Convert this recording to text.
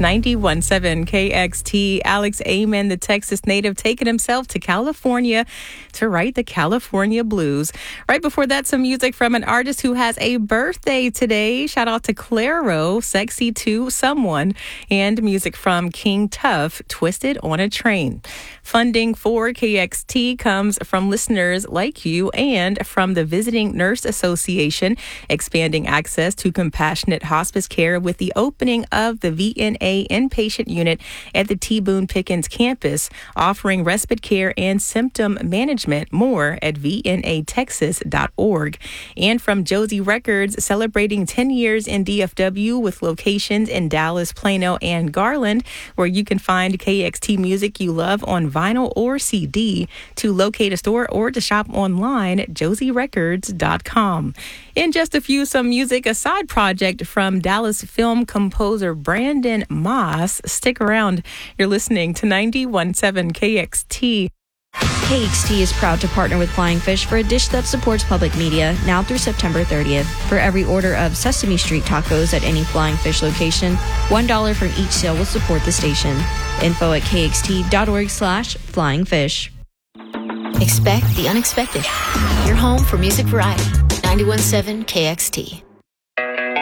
91.7 KXT. Alex Amen, the Texas native, taking himself to California to write the California blues. Right before that, some music from an artist who has a birthday today. Shout out to Clairo, Sexy to Someone, and music from King Tuff, Twisted on a Train. Funding for KXT comes from listeners like you and from the Visiting Nurse Association, expanding access to compassionate hospice care with the opening of the VNA inpatient unit at the T. Boone Pickens campus, offering respite care and symptom management. More at vnatexas.org. And from Josie Records, celebrating 10 years in DFW with locations in Dallas, Plano, and Garland, where you can find KXT music you love on vinyl or CD. To locate a store or to shop online at josierecords.com. In just a few, some music, a side project from Dallas film composer Brandon Moss. Stick around. You're listening to 91.7 KXT. KXT is proud to partner with Flying Fish for a dish that supports public media now through September 30th. For every order of Sesame Street tacos at any Flying Fish location, $1 from each sale will support the station. Info at kxt.org/flyingfish. Expect the unexpected. Your home for music variety. 91.7 KXT.